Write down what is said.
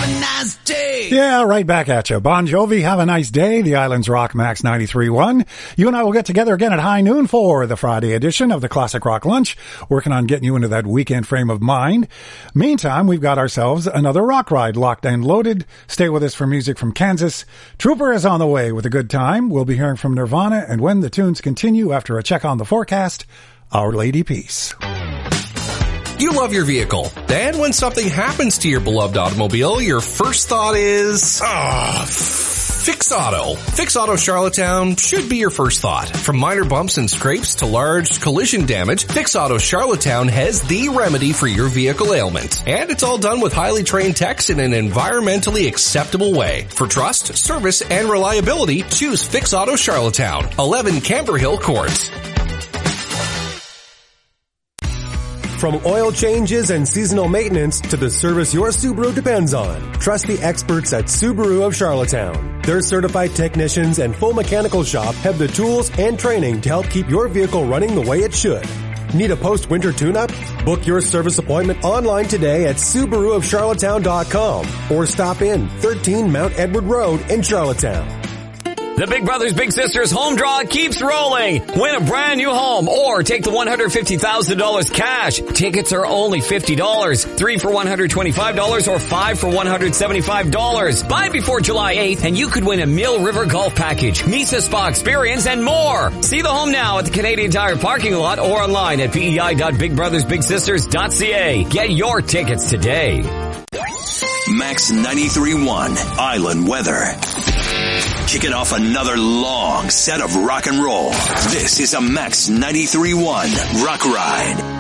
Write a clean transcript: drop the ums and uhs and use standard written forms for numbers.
have a nice day. Yeah, right back at you. Bon Jovi, have a nice day. The Islands Rock Max 93.1. You and I will get together again at high noon for the Friday edition of the Classic Rock Lunch, working on getting you into that weekend frame of mind. Meantime, we've got ourselves another rock ride locked and loaded. Stay with us for music from Kansas. Trooper is on the way with a good time. We'll be hearing from Nirvana, and when the tunes continue after a check on the forecast, Our Lady Peace. You love your vehicle. Then when something happens to your beloved automobile, your first thought is, Fix Auto. Fix Auto Charlottetown should be your first thought. From minor bumps and scrapes to large collision damage, Fix Auto Charlottetown has the remedy for your vehicle ailment. And it's all done with highly trained techs in an environmentally acceptable way. For trust, service, and reliability, choose Fix Auto Charlottetown, 11 Camber Hill Court. From oil changes and seasonal maintenance to the service your Subaru depends on, trust the experts at Subaru of Charlottetown. Their certified technicians and full mechanical shop have the tools and training to help keep your vehicle running the way it should. Need a post-winter tune-up? Book your service appointment online today at SubaruofCharlottetown.com or stop in 13 Mount Edward Road in Charlottetown. The Big Brothers Big Sisters home draw keeps rolling. Win a brand new home or take the $150,000 cash. Tickets are only $50. 3 for $125 or 5 for $175. Buy before July 8th and you could win a Mill River Golf Package, Mesa Spa Experience, and more. See the home now at the Canadian Tire parking lot or online at pei.bigbrothersbigsisters.ca. Get your tickets today. Max 93.1 Island Weather. Kicking off another long set of rock and roll. This is a Max 93.1 Rock Ride.